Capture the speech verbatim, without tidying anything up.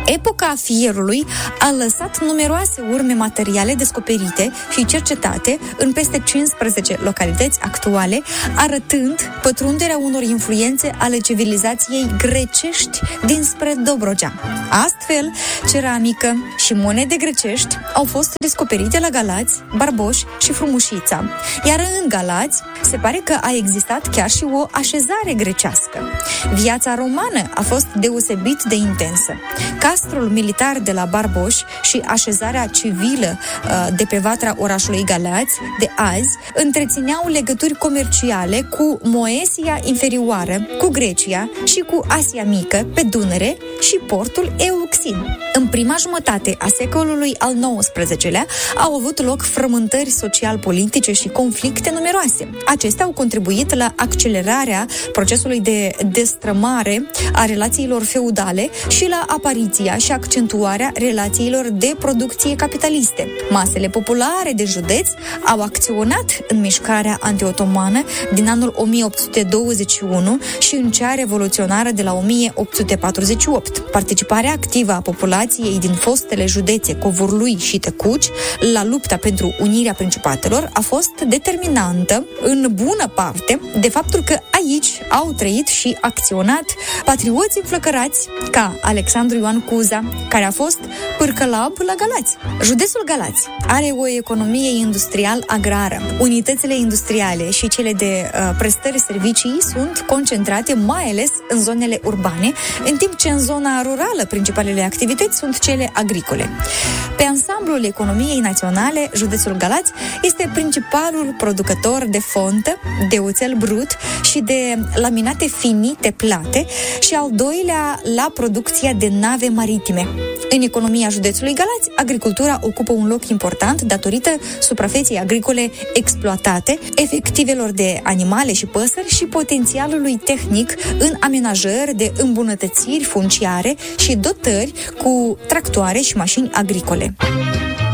Epoca fierului a lăsat numeroase urme materiale descoperite și cercetate în peste cincisprezece localități actuale, arătând pătrunderea unor influențe ale civilizației grecești dinspre Dobrogea. Astfel, ceramică și monede grecești au fost descoperite la Galați, Barboș și Frumușița, iar în Galați se pare că a existat chiar și o așezare grecească. Viața romană a fost deosebit de intensă. Castrul militar de la Barboș și așezarea civilă de pe vatra orașului Galați de azi întrețineau legături comerciale cu Moesia Inferioară, cu Grecia și cu Asia Mică, pe Dunăre și portul Euxin. În prima jumătate a secolului al nouăsprezecelea au avut loc frământări social-politice și conflicte numeroase. Acestea au contribuit la accelerarea procesului de destrămare a relațiilor feudale și la apariția și accentuarea relațiilor de producție capitaliste. Masele populare de județ au acționat în mișcarea antiotomană din anul o mie opt sute douăzeci și unu și în cea revoluționară de la o mie opt sute patruzeci și opt. Participarea activă a populației din fostele județe Covurlui și Tăcuci la lupta pentru unirea principatelor a fost determinantă în bună parte de faptul că aici au trăit și acționat patrioți înflăcărați ca Alexandru Ioan Cuza, care a fost pârcălab la Galați. Județul Galați are o economie industrial-agrară. Unitățile industriale și cele de uh, prestări servicii sunt concentrate mai ales în zonele urbane, în timp ce în zona rurală principalele activități sunt cele agricole. Pe ansamblul economiei naționale, județul Galați este principalul producător de fontă, de oțel brut și de laminate finite plate și al doilea la producția de nave maritime. În economia județului Galați, agricultura ocupă un loc important datorită suprafeței agricole exploatate, efectivelor de animale și păsări și potențialului tehnic în amenajări de îmbunătățiri funciare și dotări cu tractoare și mașini agricole.